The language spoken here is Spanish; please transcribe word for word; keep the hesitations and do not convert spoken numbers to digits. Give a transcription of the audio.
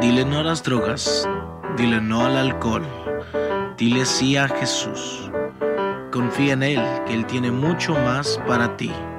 Dile no a las drogas, dile no al alcohol, dile sí a Jesús. Confía en Él, que Él tiene mucho más para ti.